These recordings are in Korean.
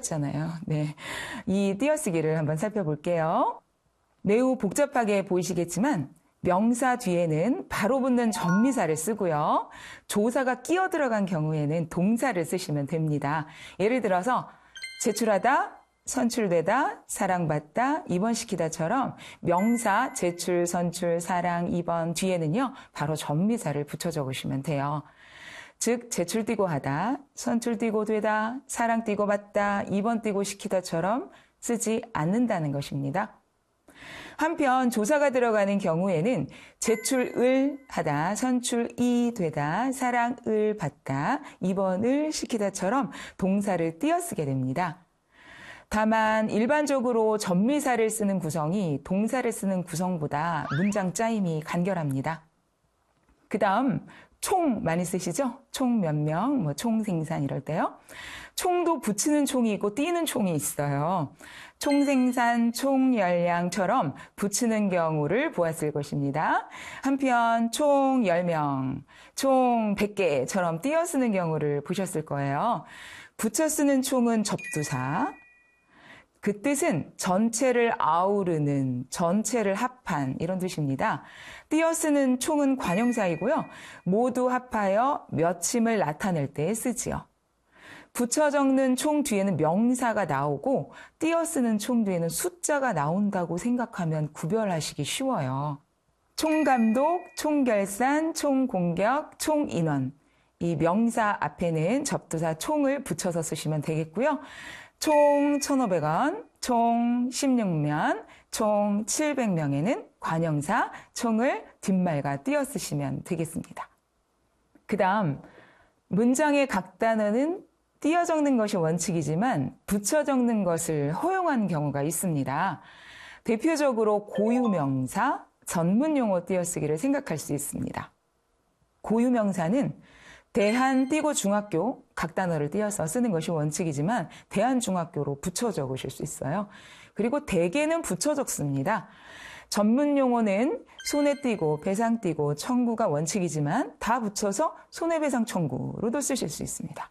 띄었잖아요. 네, 이 띄어쓰기를 한번 살펴볼게요. 매우 복잡하게 보이시겠지만 명사 뒤에는 바로 붙는 전미사를 쓰고요. 조사가 끼어 들어간 경우에는 동사를 쓰시면 됩니다. 예를 들어서 제출하다, 선출되다, 사랑받다, 입원시키다처럼 명사 제출, 선출, 사랑, 입원 뒤에는요. 바로 전미사를 붙여 적으시면 돼요. 즉 제출 띄고 하다, 선출 띄고 되다, 사랑 띄고 받다, 입원 띄고 시키다처럼 쓰지 않는다는 것입니다. 한편 조사가 들어가는 경우에는 제출을 하다, 선출이 되다, 사랑을 받다, 입원을 시키다처럼 동사를 띄어쓰게 됩니다. 다만 일반적으로 전미사를 쓰는 구성이 동사를 쓰는 구성보다 문장 짜임이 간결합니다. 그 다음 총 많이 쓰시죠? 총 몇 명, 총생산 이럴 때요. 총도 붙이는 총이 있고 띄는 총이 있어요. 총생산, 총열량처럼 붙이는 경우를 보았을 것입니다. 한편 총 10명, 총 100개처럼 띄어 쓰는 경우를 보셨을 거예요. 붙여 쓰는 총은 접두사. 그 뜻은 전체를 아우르는, 전체를 합한 이런 뜻입니다. 띄어 쓰는 총은 관용사이고요. 모두 합하여 몇임을 나타낼 때 쓰지요. 붙여 적는 총 뒤에는 명사가 나오고 띄어 쓰는 총 뒤에는 숫자가 나온다고 생각하면 구별하시기 쉬워요. 총감독, 총결산, 총공격, 총인원. 이 명사 앞에는 접두사 총을 붙여서 쓰시면 되겠고요. 총 1,500원, 총 16면, 총 700명에는 관형사 총을 뒷말과 띄어 쓰시면 되겠습니다. 그 다음 문장의 각 단어는 띄어 적는 것이 원칙이지만 붙여 적는 것을 허용한 경우가 있습니다. 대표적으로 고유명사, 전문용어 띄어쓰기를 생각할 수 있습니다. 고유명사는 대한 띄고 중학교 각 단어를 띄어서 쓰는 것이 원칙이지만 대한중학교로 붙여 적으실 수 있어요. 그리고 대개는 붙여 적습니다. 전문용어는 손에 띄고 배상 띄고 청구가 원칙이지만 다 붙여서 손해배상 청구로도 쓰실 수 있습니다.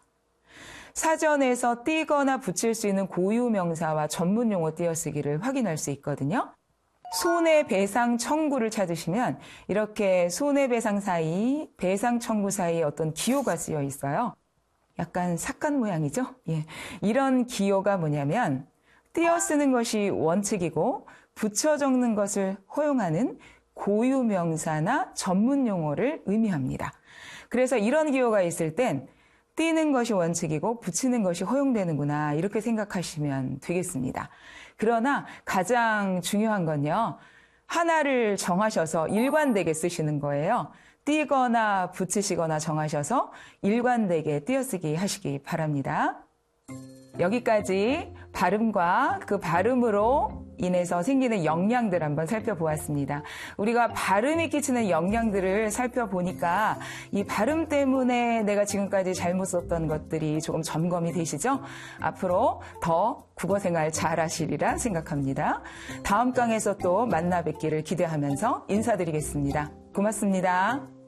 사전에서 띄거나 붙일 수 있는 고유명사와 전문용어 띄어쓰기를 확인할 수 있거든요. 손해배상 청구를 찾으시면 이렇게 손해배상 사이, 배상 청구 사이에 어떤 기호가 쓰여 있어요. 약간 삭간 모양이죠? 예. 이런 기호가 뭐냐면 띄어 쓰는 것이 원칙이고 붙여 적는 것을 허용하는 고유명사나 전문용어를 의미합니다. 그래서 이런 기호가 있을 땐 띄는 것이 원칙이고 붙이는 것이 허용되는구나 이렇게 생각하시면 되겠습니다. 그러나 가장 중요한 건요. 하나를 정하셔서 일관되게 쓰시는 거예요. 띄거나 붙이시거나 정하셔서 일관되게 띄어쓰기 하시기 바랍니다. 여기까지 발음과 그 발음으로 인해서 생기는 영향들 한번 살펴보았습니다. 우리가 발음이 끼치는 영향들을 살펴보니까 이 발음 때문에 내가 지금까지 잘못 썼던 것들이 조금 점검이 되시죠? 앞으로 더 국어생활 잘하시리라 생각합니다. 다음 강에서 또 만나 뵙기를 기대하면서 인사드리겠습니다. 고맙습니다.